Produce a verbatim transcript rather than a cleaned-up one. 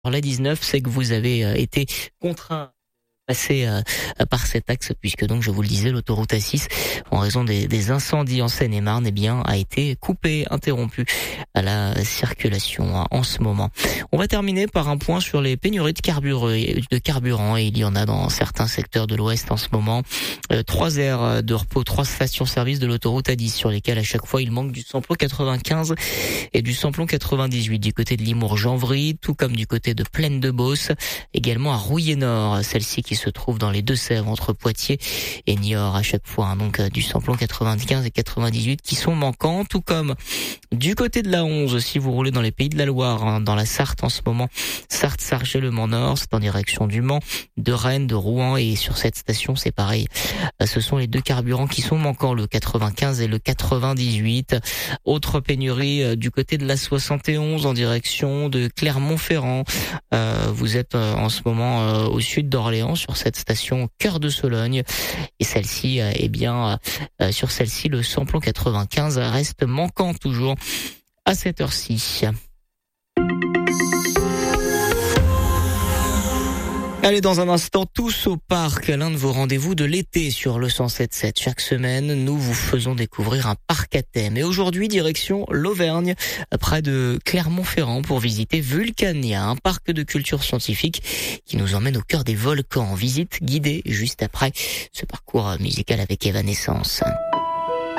la dix-neuf, c'est que vous avez euh, été contraint passer euh, par cet axe, puisque donc je vous le disais, l'autoroute A six, en raison des, des incendies en Seine-et-Marne, eh bien a été coupée, interrompue à la circulation hein, en ce moment. On va terminer par un point sur les pénuries de carburant, de carburant et il y en a dans certains secteurs de l'Ouest en ce moment. Euh, trois aires de repos, trois stations-service de l'autoroute A dix sur lesquelles à chaque fois il manque du samplon quatre-vingt-quinze et du samplon quatre-vingt-dix-huit du côté de Limours-Janvry, tout comme du côté de Plaine de Beauce, également à Rouillé-Nord, celle-ci qui se trouve dans les Deux-Sèvres entre Poitiers et Niort à chaque fois, hein, donc du samplon quatre-vingt-quinze et quatre-vingt-dix-huit qui sont manquants, tout comme du côté de la onze, si vous roulez dans les Pays de la Loire, hein, dans la Sarthe en ce moment, Sarthe-Sargé-le-Mans Nord, c'est en direction du Mans, de Rennes, de Rouen, et sur cette station c'est pareil, ce sont les deux carburants qui sont manquants, le quatre-vingt-quinze et le quatre-vingt-dix-huit. Autre pénurie euh, du côté de la soixante et onze en direction de Clermont-Ferrand, euh, vous êtes euh, en ce moment euh, au sud d'Orléans sur cette station Cœur de Sologne, et celle-ci, euh, eh bien euh, sur celle-ci le samplon quatre-vingt-quinze reste manquant toujours à cette heure-ci. Allez, dans un instant, tous au parc, l'un de vos rendez-vous de l'été sur le cent sept virgule sept. Chaque semaine, nous vous faisons découvrir un parc à thème. Et aujourd'hui, direction l'Auvergne, près de Clermont-Ferrand, pour visiter Vulcania, un parc de culture scientifique qui nous emmène au cœur des volcans. Visite guidée juste après ce parcours musical avec Evanescence.